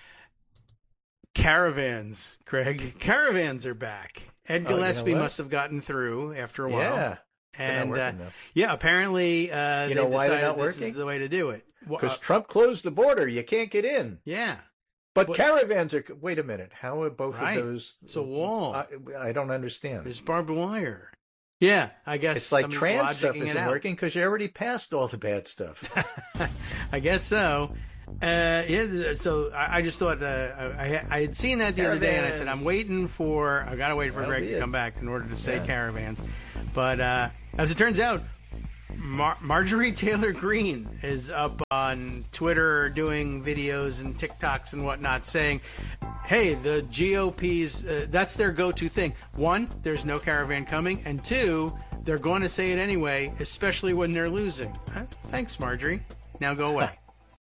Caravans, Craig. Caravans are back. Ed Gillespie must have gotten through after a while. Yeah. And working, though. yeah, apparently You know why they're not this working? is the way to do it. Because Trump closed the border. You can't get in. Yeah. But caravans are. Wait a minute. How are both Right. of those? It's a wall. I don't understand. There's barbed wire. Yeah, I guess It's like somebody's trans stuff logicking it isn't out. working because you already passed all the bad stuff. I guess so. Yeah, so I just thought I had seen that the other day, and I said I gotta wait for That'll Greg be to it. come back in order to say Yeah. caravans. But as it turns out, Marjorie Taylor Greene is up on Twitter doing videos and TikToks and whatnot saying, hey, the GOP's, that's their go-to thing. One, there's no caravan coming, and two, they're going to say it anyway, especially when they're losing. Thanks, Marjorie. Now go away.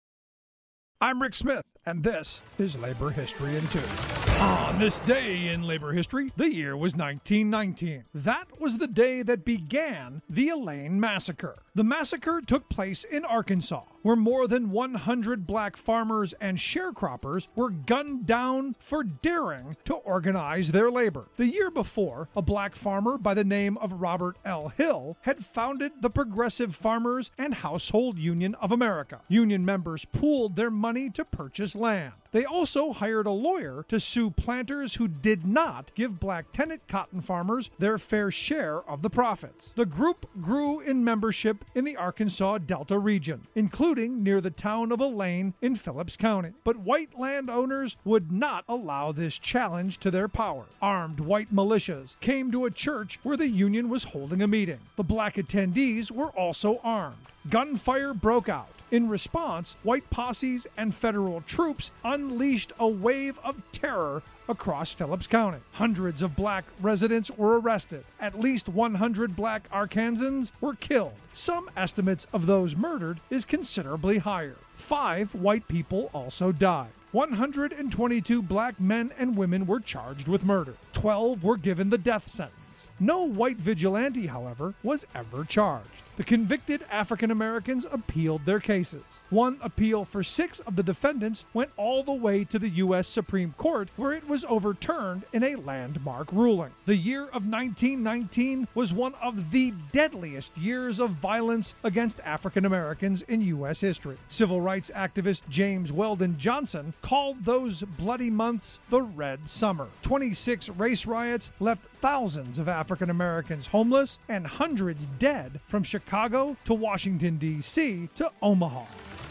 I'm Rick Smith, and this is Labor History in 2. On this day in labor history, the year was 1919. That was the day that began the Elaine Massacre. The massacre took place in Arkansas, where more than 100 black farmers and sharecroppers were gunned down for daring to organize their labor. The year before, a black farmer by the name of Robert L. Hill had founded the Progressive Farmers and Household Union of America. Union members pooled their money to purchase land. They also hired a lawyer to sue planters who did not give black tenant cotton farmers their fair share of the profits. The group grew in membership in the Arkansas Delta region, including near the town of Elaine in Phillips County. But white landowners would not allow this challenge to their power. Armed white militias came to a church where the union was holding a meeting. The black attendees were also armed. Gunfire broke out. In response, white posses and federal troops unleashed a wave of terror across Phillips County. Hundreds of black residents were arrested. At least 100 black Arkansans were killed. Some estimates of those murdered is considerably higher. 5 white people also died. 122 black men and women were charged with murder. 12 were given the death sentence. No white vigilante, however, was ever charged. The convicted African Americans appealed their cases. One appeal for 6 of the defendants went all the way to the U.S. Supreme Court, where it was overturned in a landmark ruling. The year of 1919 was one of the deadliest years of violence against African Americans in U.S. history. Civil rights activist James Weldon Johnson called those bloody months the Red Summer. 26 race riots left thousands of African Americans homeless and hundreds dead from Chicago to Washington, D.C. to Omaha.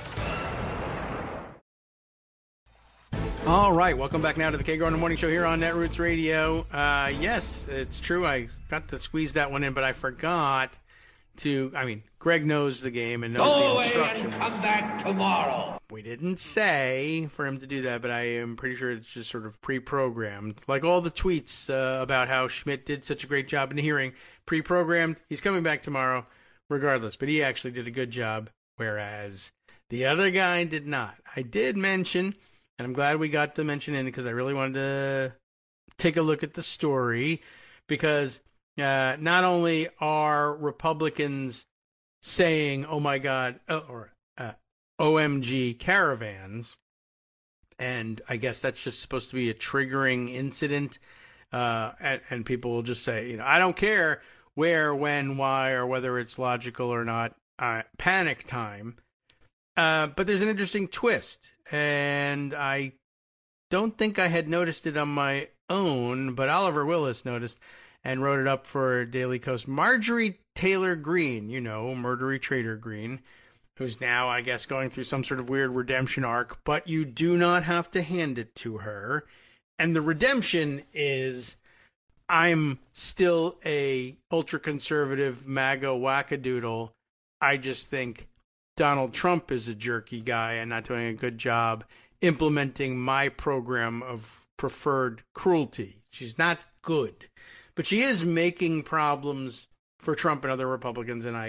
All right, welcome back now to the Kay Gardner Morning Show here on Netroots Radio. Yes, it's true. I got to squeeze that one in, but I forgot to. I mean, Greg knows the game and knows the instructions. Go away and come back tomorrow. We didn't say for him to do that, but I am pretty sure it's just sort of pre-programmed. Like all the tweets about how Schmidt did such a great job in the hearing, pre-programmed. He's coming back tomorrow regardless, but he actually did a good job, whereas the other guy did not. I did mention, and I'm glad we got the mention in because I really wanted to take a look at the story, because not only are Republicans saying, oh my God, or OMG caravans, and I guess that's just supposed to be a triggering incident, and people will just say, I don't care where, when, why, or whether it's logical or not, panic time. But there's an interesting twist, and I don't think I had noticed it on my own, but Oliver Willis noticed and wrote it up for Daily Kos. Marjorie Taylor Greene, Murdery Trader Greene, who's now, I guess, going through some sort of weird redemption arc, but you do not have to hand it to her. And the redemption is, I'm still a ultra-conservative MAGA wackadoodle. I just think Donald Trump is a jerky guy and not doing a good job implementing my program of preferred cruelty. She's not good. But she is making problems for Trump and other Republicans, and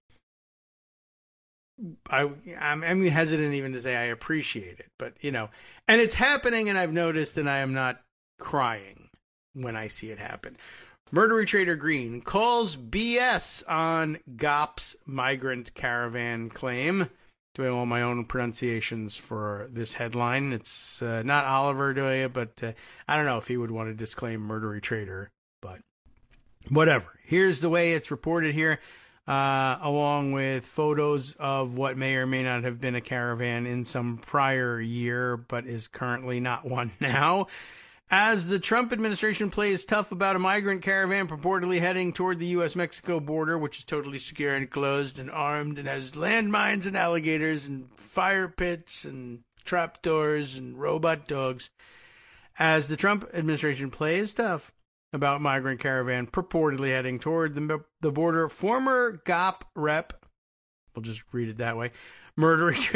I'm hesitant even to say I appreciate it. But, and it's happening, and I've noticed, and I am not crying when I see it happen. Murdery Trader Greene calls BS on GOP's migrant caravan claim. Doing all my own pronunciations for this headline. It's not Oliver doing it, but I don't know if he would want to disclaim Murdery Trader. But whatever. Here's the way it's reported here, along with photos of what may or may not have been a caravan in some prior year, but is currently not one now. As the Trump administration plays tough about a migrant caravan purportedly heading toward the U.S.-Mexico border, which is totally secure and closed and armed and has landmines and alligators and fire pits and trapdoors and robot dogs. As the Trump administration plays tough about migrant caravan purportedly heading toward the border, former GOP rep, we'll just read it that way, murdering